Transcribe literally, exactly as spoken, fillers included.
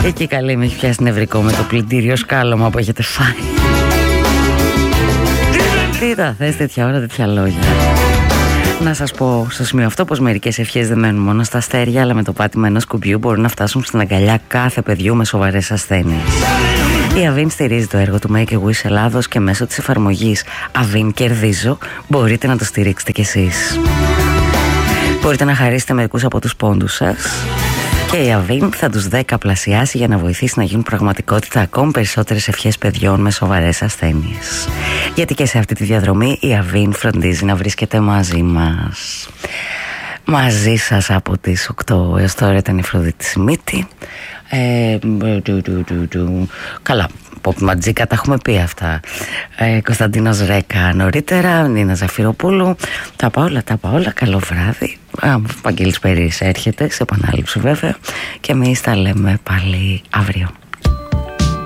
Εκεί καλή με έχει πιάσει νευρικό με το πλυντήριο σκάλωμα που έχετε φάει. Τι τα θες τέτοια ώρα, τέτοια λόγια. Να σας πω στο σημείο αυτό πως μερικές ευχές δεν μένουν μόνο στα αστέρια, αλλά με το πάτημα ενός κουμπιού μπορούν να φτάσουν στην αγκαλιά κάθε παιδιού με σοβαρές ασθένειες. Η Avin στηρίζει το έργο του Make a Wish Ελλάδος και μέσω της εφαρμογής Avin Κερδίζω μπορείτε να το στηρίξετε κι εσείς. Μπορείτε να χαρίσετε μερικούς από τους πόντους σας και η Avin θα τους δεκαπλασιάσει για να βοηθήσει να γίνουν πραγματικότητα ακόμη περισσότερες ευχές παιδιών με σοβαρές ασθένειες. Γιατί και σε αυτή τη διαδρομή η Avin φροντίζει να βρίσκεται μαζί μας. Μαζί σας από τις οκτώ έως τώρα ήταν η Φροδίτη Σιμίτη. Ε, ντου, ντου, ντου, ντου. Καλά, Pop Ματζίκα τα έχουμε πει αυτά. ε, Κωνσταντίνος Ρέκα νωρίτερα, Νίνα Ζαφυροπούλου. Τα πάω όλα, τα πάω όλα. Καλό βράδυ. Α, Παγγέλης Περίς έρχεται σε επανάληψη βέβαια. Και εμείς τα λέμε πάλι αύριο.